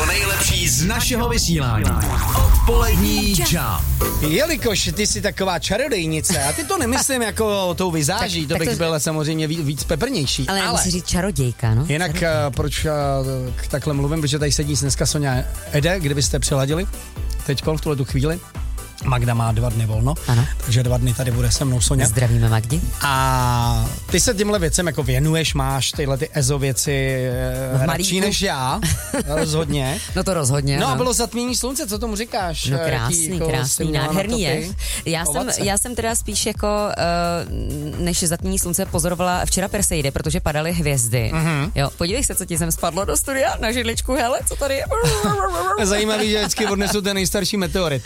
To nejlepší z našeho vysílání. Odpolední Jump. Jelikož ty jsi taková čarodejnice, a ty to nemyslím jako tou vizáží, to bych byl samozřejmě víc peprnější. Ale musí říct čarodějka, no? Jinak proč takhle mluvím, protože tady sedí dneska Soňa Ede, kdybyste přiladili teďko v tuhletu chvíli. Magda má 2 dny volno, ano. Takže 2 dny tady bude se mnou Soňa. Zdravíme Magdi. A ty se těmhle věcem jako věnuješ, máš tyhle ty EZO věci radši než já, rozhodně. No to rozhodně. No a bylo zatmění slunce, co tomu říkáš? No krásný, nádherný je. Já jsem teda spíš jako, než zatmění slunce pozorovala včera Perseidy, protože padaly hvězdy. Mm-hmm. Jo, podívej se, co ti sem spadlo do studia na židličku, hele, co tady je? Zajímavý, že vždycky odnesu ten nejstarší meteorit.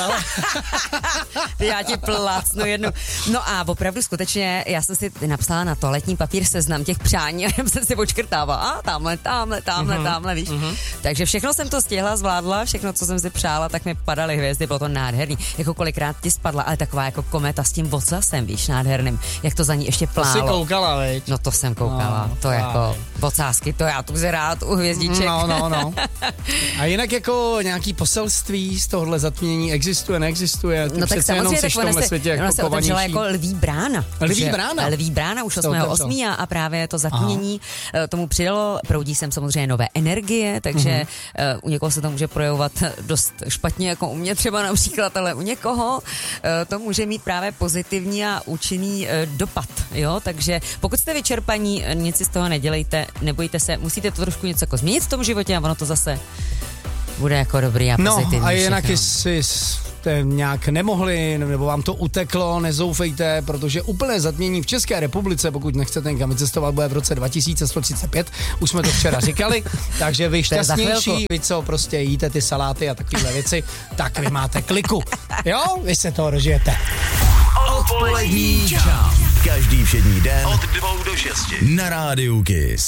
Já ti plácnu jednu. No a opravdu skutečně, já jsem si napsala na toaletní papír seznam těch přání a já jsem si očkrtávala. Tamhle, víš. Mm-hmm. Takže všechno jsem to stihla, zvládla, všechno, co jsem si přála, tak mi padaly hvězdy, bylo to nádherný. Jako kolikrát ti spadla, ale taková jako kometa s tím vocasem, víš, nádherným. Jak to za ní ještě plálo. To jsi koukala, veď? No to jsem koukala, to jako vocásky, to já tu rád u hvězdiček. No. A jinak jako nějaký poselství z tohohle zatmění existuje, neexistuje? Ty no tak samozřejmě, tak ona se otevřela jako lví brána. Lví brána už 8.8. a právě to zatmění tomu přidalo, proudí sem samozřejmě nové energie, takže u někoho se to může projevovat dost špatně, jako u mě třeba například, ale u někoho to může mít právě pozitivní a účinný dopad, jo, takže pokud jste vyčerpaní, nic si z toho nedělejte, nebojte se, musíte to trošku něco jako změnit v tom životě a ono to zase bude jako dobrý a pozitivní. No a jinak jestli jste nějak nemohli, nebo vám to uteklo, nezoufejte, protože úplné zatmění v České republice, pokud nechcete někam vycestovat, bude v roce 2135, už jsme to včera říkali, takže vy šťastnější, vy co prostě jíte ty saláty a takovéhle věci, tak vy máte kliku. Jo, vy se toho dožijete. Odpolední Jump. Každý všední den od 2 do 6 na Rádiu Kiss.